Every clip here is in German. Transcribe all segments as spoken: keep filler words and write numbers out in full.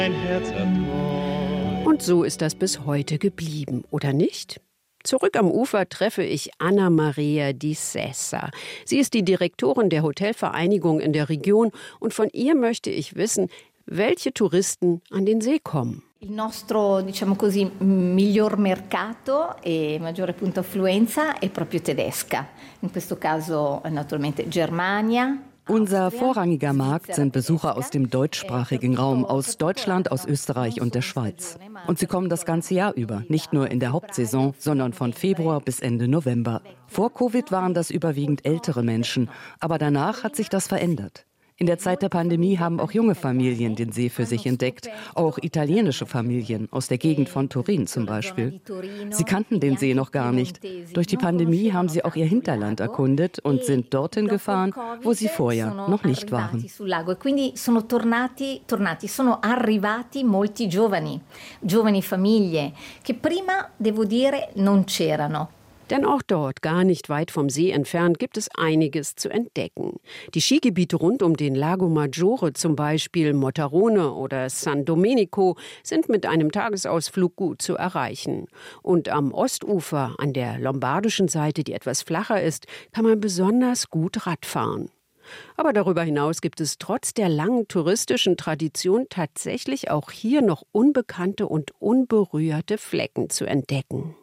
Mein Herz hat. Und so ist das bis heute geblieben, oder nicht? Zurück am Ufer treffe ich Anna Maria Di Sessa. Sie ist die Direktorin der Hotelvereinigung in der Region und von ihr möchte ich wissen, welche Touristen an den See kommen. Il nostro, diciamo così, miglior mercato e maggiore punto affluenza è proprio tedesca. In questo caso naturalmente Germania. Unser vorrangiger Markt sind Besucher aus dem deutschsprachigen Raum, aus Deutschland, aus Österreich und der Schweiz. Und sie kommen das ganze Jahr über, nicht nur in der Hauptsaison, sondern von Februar bis Ende November. Vor Covid waren das überwiegend ältere Menschen, aber danach hat sich das verändert. In der Zeit der Pandemie haben auch junge Familien den See für sich entdeckt, auch italienische Familien aus der Gegend von Turin zum Beispiel. Sie kannten den See noch gar nicht. Durch die Pandemie haben sie auch ihr Hinterland erkundet und sind dorthin gefahren, wo sie vorher noch nicht waren. Quindi sono tornati, tornati, sono arrivati molti giovani, giovani famiglie che prima, devo dire, non c'erano. Denn auch dort, gar nicht weit vom See entfernt, gibt es einiges zu entdecken. Die Skigebiete rund um den Lago Maggiore, zum Beispiel Motarone oder San Domenico, sind mit einem Tagesausflug gut zu erreichen. Und am Ostufer, an der lombardischen Seite, die etwas flacher ist, kann man besonders gut Radfahren. Aber darüber hinaus gibt es trotz der langen touristischen Tradition tatsächlich auch hier noch unbekannte und unberührte Flecken zu entdecken.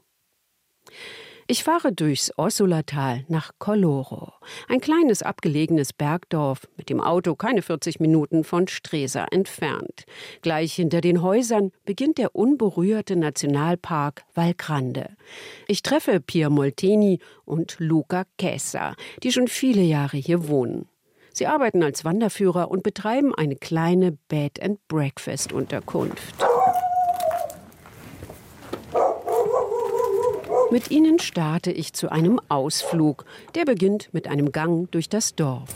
Ich fahre durchs Ossolatal nach Kolloro, ein kleines abgelegenes Bergdorf, mit dem Auto keine vierzig Minuten von Stresa entfernt. Gleich hinter den Häusern beginnt der unberührte Nationalpark Val Grande. Ich treffe Pier Molteni und Luca Chessa, die schon viele Jahre hier wohnen. Sie arbeiten als Wanderführer und betreiben eine kleine Bed-and-Breakfast-Unterkunft. Mit ihnen starte ich zu einem Ausflug. Der beginnt mit einem Gang durch das Dorf.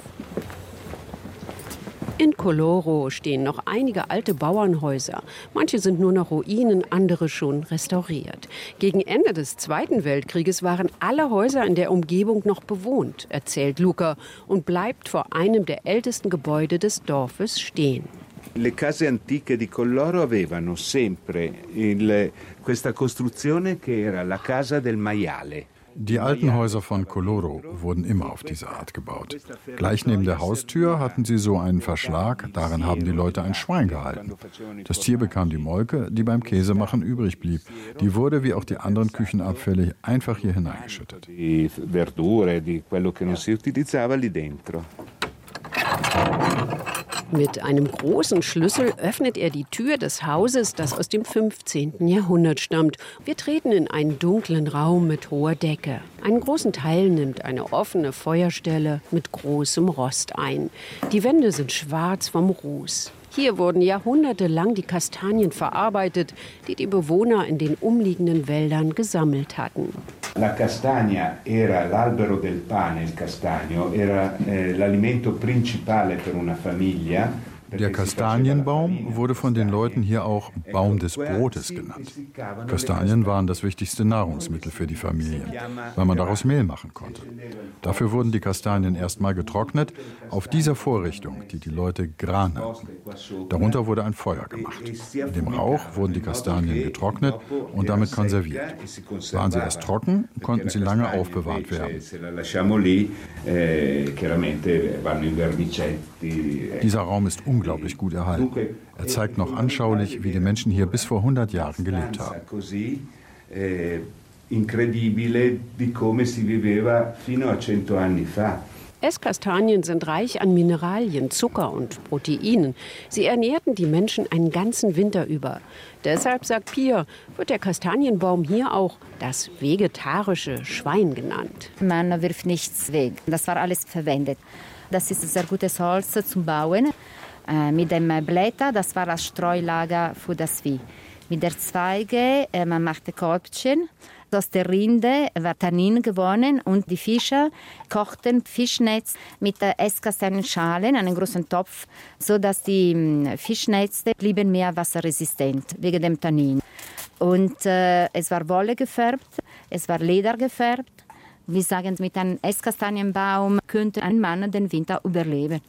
In Kolloro stehen noch einige alte Bauernhäuser. Manche sind nur noch Ruinen, andere schon restauriert. Gegen Ende des Zweiten Weltkrieges waren alle Häuser in der Umgebung noch bewohnt, erzählt Luca und bleibt vor einem der ältesten Gebäude des Dorfes stehen. Le case antiche di Kolloro avevano sempre il, questa costruzione che era la casa del maiale. Die alten Häuser von Kolloro wurden immer auf diese Art gebaut. Gleich neben der Haustür hatten sie so einen Verschlag, darin haben die Leute ein Schwein gehalten. Das Tier bekam die Molke, die beim Käsemachen übrig blieb. Die wurde, wie auch die anderen Küchenabfälle, einfach hier hineingeschüttet. Die verdure, di quello che non si utilizzava lì dentro. Mit einem großen Schlüssel öffnet er die Tür des Hauses, das aus dem fünfzehnten Jahrhundert stammt. Wir treten in einen dunklen Raum mit hoher Decke. Einen großen Teil nimmt eine offene Feuerstelle mit großem Rost ein. Die Wände sind schwarz vom Ruß. Hier wurden jahrhundertelang die Kastanien verarbeitet, die die Bewohner in den umliegenden Wäldern gesammelt hatten. La castagna era l'albero del pane, il castagno, era eh, l'alimento principale per una famiglia. Der Kastanienbaum wurde von den Leuten hier auch Baum des Brotes genannt. Kastanien waren das wichtigste Nahrungsmittel für die Familien, weil man daraus Mehl machen konnte. Dafür wurden die Kastanien erstmal getrocknet, auf dieser Vorrichtung, die die Leute Gran nannten. Darunter wurde ein Feuer gemacht. In dem Rauch wurden die Kastanien getrocknet und damit konserviert. Waren sie erst trocken, konnten sie lange aufbewahrt werden. Dieser Raum ist unglaublich. unglaublich gut erhalten. Er zeigt noch anschaulich, wie die Menschen hier bis vor hundert Jahren gelebt haben. Esskastanien sind reich an Mineralien, Zucker und Proteinen. Sie ernährten die Menschen einen ganzen Winter über. Deshalb, sagt Pia, wird der Kastanienbaum hier auch das vegetarische Schwein genannt. Man wirft nichts weg. Das war alles verwendet. Das ist sehr gutes Holz zum Bauen. Mit dem Blätter, das war das Streulager für das Vieh. Mit der Zweige, man machte Kolbchen. Aus der Rinde war Tannin gewonnen und die Fischer kochten Fischnetz mit Esskastanienschalen, einen großen Topf, sodass die Fischnetze blieben mehr wasserresistent wegen dem Tannin. Und äh, es war Wolle gefärbt, es war Leder gefärbt. Wir sagen, mit einem Esskastanienbaum könnte ein Mann den Winter überleben.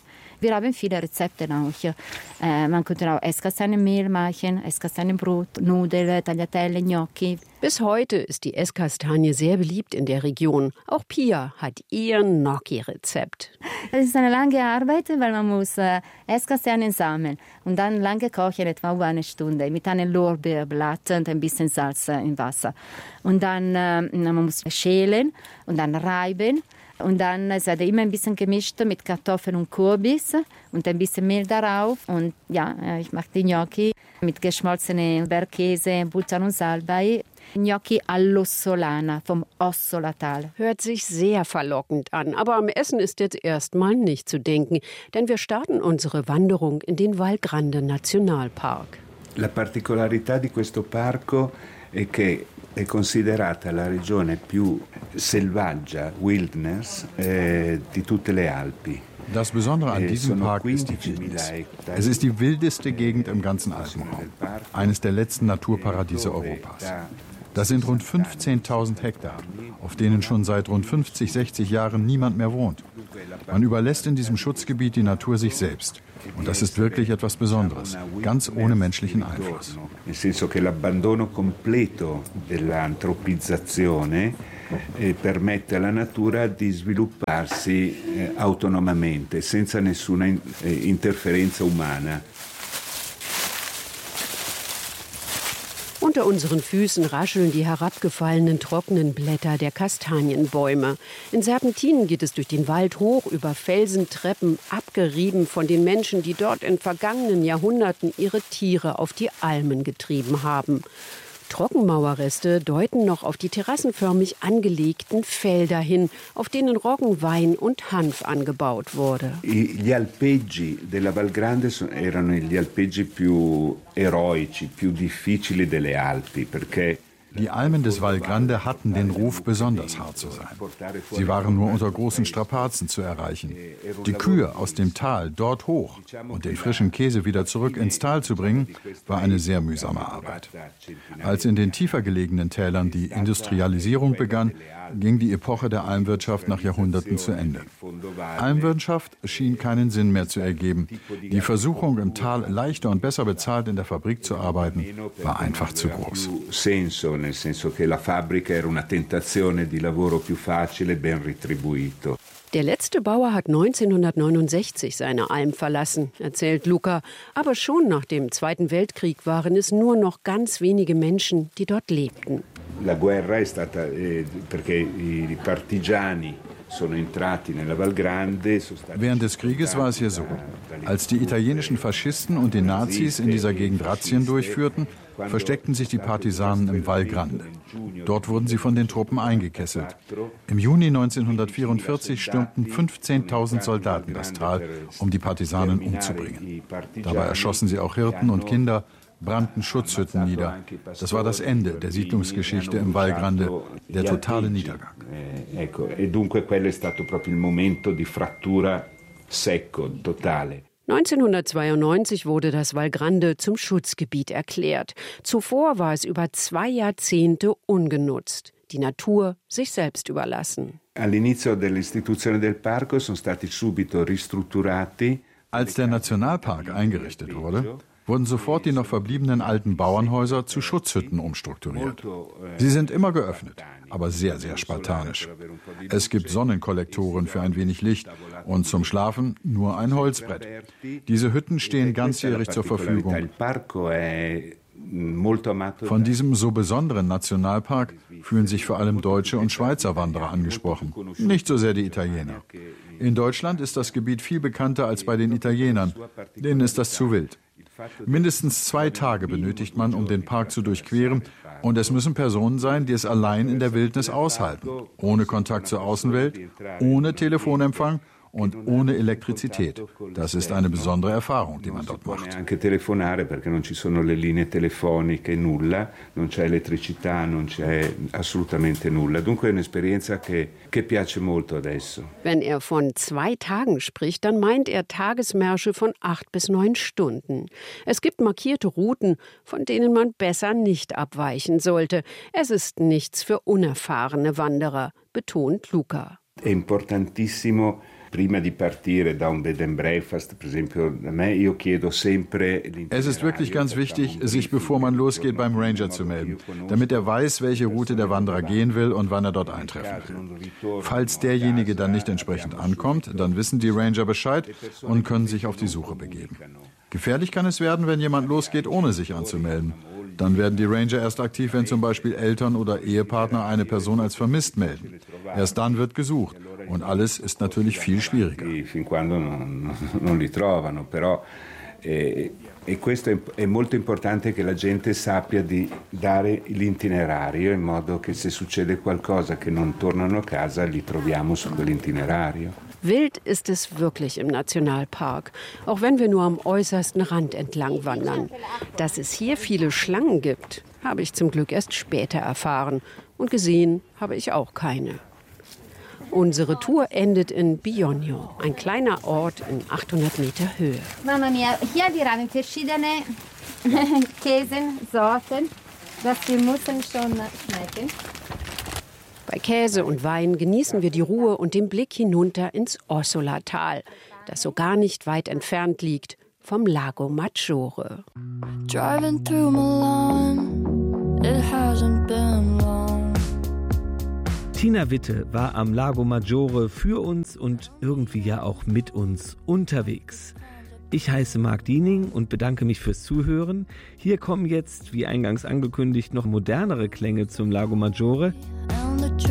Wir haben viele Rezepte auch. Äh, man könnte auch Esskastanienmehl machen, Esskastanienbrot, Nudeln, Tagliatelle, Gnocchi. Bis heute ist die Esskastanie sehr beliebt in der Region. Auch Pia hat ihr Gnocchi-Rezept. Es ist eine lange Arbeit, weil man muss äh, Esskastanien sammeln und dann lange kochen, etwa eine Stunde, mit einem Lorbeerblatt und ein bisschen Salz im Wasser. Und dann äh, man muss schälen und dann reiben. Und dann es wird immer ein bisschen gemischt mit Kartoffeln und Kürbis und ein bisschen Mehl darauf. Und ja, ich mache die Gnocchi mit geschmolzenem Bergkäse, Butter und Salbei. Gnocchi all'ossolana vom Ossolatal. Hört sich sehr verlockend an, aber am Essen ist jetzt erstmal nicht zu denken, denn wir starten unsere Wanderung in den Val Grande Nationalpark. La particolarità di questo parco è che è considerata la regione più selvaggia, wilderness, eh, di tutte le Alpi. Das Besondere an diesem Park ist die Wildnis. Es ist die wildeste Gegend im ganzen Alpenraum. Eines der letzten Naturparadiese Europas. Das sind rund fünfzehntausend Hektar, auf denen schon seit rund fünfzig, sechzig Jahren niemand mehr wohnt. Man überlässt in diesem Schutzgebiet die Natur sich selbst. Und das ist wirklich etwas Besonderes, ganz ohne menschlichen Einfluss. Nel senso che l'abbandono completo dell'antropizzazione eh, permette alla natura di svilupparsi eh, autonomamente, senza nessuna in, eh, interferenza umana. Unter unseren Füßen rascheln die herabgefallenen trockenen Blätter der Kastanienbäume. In Serpentinen geht es durch den Wald hoch, über Felsentreppen, abgerieben von den Menschen, die dort in vergangenen Jahrhunderten ihre Tiere auf die Almen getrieben haben. Trockenmauerreste deuten noch auf die terrassenförmig angelegten Felder hin, auf denen Roggen, Wein und Hanf angebaut wurde. Gli alpeggi della Val Grande erano gli alpeggi più eroici, più difficili delle Alpi, perché Die Almen des Val Grande hatten den Ruf, besonders hart zu sein. Sie waren nur unter großen Strapazen zu erreichen. Die Kühe aus dem Tal dort hoch und den frischen Käse wieder zurück ins Tal zu bringen, war eine sehr mühsame Arbeit. Als in den tiefer gelegenen Tälern die Industrialisierung begann, ging die Epoche der Almwirtschaft nach Jahrhunderten zu Ende. Almwirtschaft schien keinen Sinn mehr zu ergeben. Die Versuchung, im Tal leichter und besser bezahlt in der Fabrik zu arbeiten, war einfach zu groß. Nel senso che la fabbrica era una tentazione di lavoro più facile, ben retribuito. Der letzte Bauer hat neunzehnhundertneunundsechzig seine Alm verlassen, erzählt Luca. Aber schon nach dem Zweiten Weltkrieg waren es nur noch ganz wenige Menschen, die dort lebten. La guerra è stata eh, perché i partigiani sono entrati nella Val Grande. Während des Krieges war es hier so. Als die italienischen Faschisten und die Nazis in dieser Gegend Razzien durchführten, versteckten sich die Partisanen im Val Grande. Dort wurden sie von den Truppen eingekesselt. Im Juni neunzehnhundertvierundvierzig stürmten fünfzehntausend Soldaten das Tal, um die Partisanen umzubringen. Dabei erschossen sie auch Hirten und Kinder, brannten Schutzhütten nieder. Das war das Ende der Siedlungsgeschichte im Val Grande, der totale Niedergang. E dunque quello è stato proprio il momento di frattura secco, totale. neunzehnhundertzweiundneunzig wurde das Val Grande zum Schutzgebiet erklärt. Zuvor war es über zwei Jahrzehnte ungenutzt. Die Natur sich selbst überlassen. All'inizio dell'istituzione del parco sono stati subito ristrutturati. Als der Nationalpark eingerichtet wurde, wurden sofort die noch verbliebenen alten Bauernhäuser zu Schutzhütten umstrukturiert. Sie sind immer geöffnet, aber sehr, sehr spartanisch. Es gibt Sonnenkollektoren für ein wenig Licht und zum Schlafen nur ein Holzbrett. Diese Hütten stehen ganzjährig zur Verfügung. Von diesem so besonderen Nationalpark fühlen sich vor allem deutsche und Schweizer Wanderer angesprochen, nicht so sehr die Italiener. In Deutschland ist das Gebiet viel bekannter als bei den Italienern, denen ist das zu wild. Mindestens zwei Tage benötigt man, um den Park zu durchqueren, und es müssen Personen sein, die es allein in der Wildnis aushalten, ohne Kontakt zur Außenwelt, ohne Telefonempfang und ohne Elektrizität. Das ist eine besondere Erfahrung, die man dort macht. Anche telefonare perché non ci sono le linee telefoniche, nulla, non c'è elettricità, non c'è assolutamente nulla. Dunque è un'esperienza che che piace molto adesso. Wenn er von zwei Tagen spricht, dann meint er Tagesmärsche von acht bis neun Stunden. Es gibt markierte Routen, von denen man besser nicht abweichen sollte. Es ist nichts für unerfahrene Wanderer, betont Luca. È importantissimo Es ist wirklich ganz wichtig, sich bevor man losgeht beim Ranger zu melden, damit er weiß, welche Route der Wanderer gehen will und wann er dort eintreffen will. Falls derjenige dann nicht entsprechend ankommt, dann wissen die Ranger Bescheid und können sich auf die Suche begeben. Gefährlich kann es werden, wenn jemand losgeht, ohne sich anzumelden. Dann werden die Ranger erst aktiv, wenn zum Beispiel Eltern oder Ehepartner eine Person als vermisst melden. Erst dann wird gesucht. Und alles ist natürlich viel schwieriger. E questo è molto importante che la gente sappia di dare l'itinerario in modo che se succede qualcosa che non tornano a casa li troviamo su quell'itinerario. Wild ist es wirklich im Nationalpark, auch wenn wir nur am äußersten Rand entlang wandern. Dass es hier viele Schlangen gibt, habe ich zum Glück erst später erfahren. Und gesehen habe ich auch keine. Unsere Tour endet in Bionio, ein kleiner Ort in achthundert Meter Höhe. Mamma mia, hier wir haben verschiedene Käsen, Sorten, das wir müssen schon schmecken. Bei Käse und Wein genießen wir die Ruhe und den Blick hinunter ins Ossola-Tal, das so gar nicht weit entfernt liegt vom Lago Maggiore. Driving through Milan, it hasn't been long. Tina Witte war am Lago Maggiore für uns und irgendwie ja auch mit uns unterwegs. Ich heiße Marc Diening und bedanke mich fürs Zuhören. Hier kommen jetzt, wie eingangs angekündigt, noch modernere Klänge zum Lago Maggiore.